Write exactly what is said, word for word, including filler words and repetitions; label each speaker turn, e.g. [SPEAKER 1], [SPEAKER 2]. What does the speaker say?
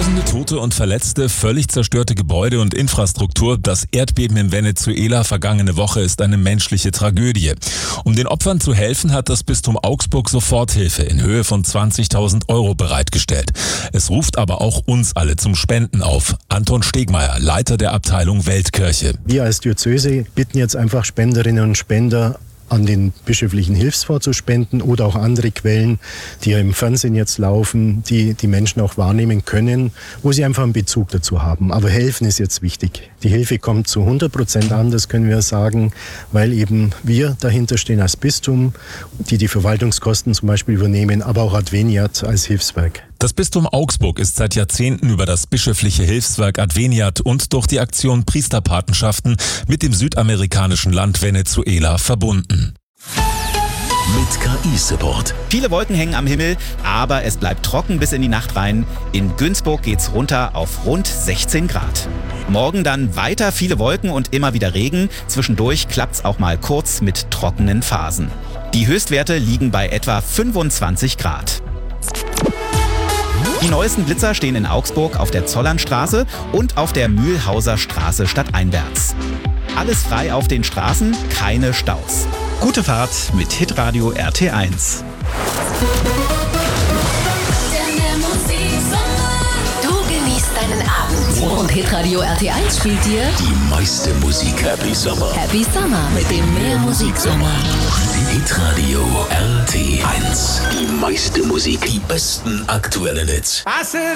[SPEAKER 1] Tausende Tote und Verletzte, völlig zerstörte Gebäude und Infrastruktur. Das Erdbeben in Venezuela vergangene Woche ist eine menschliche Tragödie. Um den Opfern zu helfen, hat das Bistum Augsburg Soforthilfe in Höhe von zwanzigtausend Euro bereitgestellt. Es ruft aber auch uns alle zum Spenden auf. Anton Stegmeier, Leiter der Abteilung Weltkirche.
[SPEAKER 2] Wir als Diözese bitten jetzt einfach Spenderinnen und Spender, an den bischöflichen Hilfsfonds zu spenden oder auch andere Quellen, die ja im Fernsehen jetzt laufen, die die Menschen auch wahrnehmen können, wo sie einfach einen Bezug dazu haben. Aber helfen ist jetzt wichtig. Die Hilfe kommt zu hundert Prozent an, das können wir sagen, weil eben wir dahinter stehen als Bistum, die die Verwaltungskosten zum Beispiel übernehmen, aber auch Adveniat als Hilfswerk.
[SPEAKER 1] Das Bistum Augsburg ist seit Jahrzehnten über das bischöfliche Hilfswerk Adveniat und durch die Aktion Priesterpatenschaften mit dem südamerikanischen Land Venezuela verbunden.
[SPEAKER 3] Mit K I-Support.
[SPEAKER 4] Viele Wolken hängen am Himmel, aber es bleibt trocken bis in die Nacht rein. In Günzburg geht's runter auf rund sechzehn Grad. Morgen dann weiter viele Wolken und immer wieder Regen. Zwischendurch klappt's auch mal kurz mit trockenen Phasen. Die Höchstwerte liegen bei etwa fünfundzwanzig Grad. Die neuesten Blitzer stehen in Augsburg auf der Zollernstraße und auf der Mühlhauser Straße stadteinwärts. Alles frei auf den Straßen, keine Staus. Gute Fahrt mit Hitradio R T eins.
[SPEAKER 5] Du genießt deinen Abend und Hitradio R T eins spielt dir
[SPEAKER 3] Die meiste Musik. Happy Summer.
[SPEAKER 5] Happy Summer mit dem Mehr Musiksommer.
[SPEAKER 3] Hitradio R T eins. Die meiste Musik. Die besten aktuellen Hits.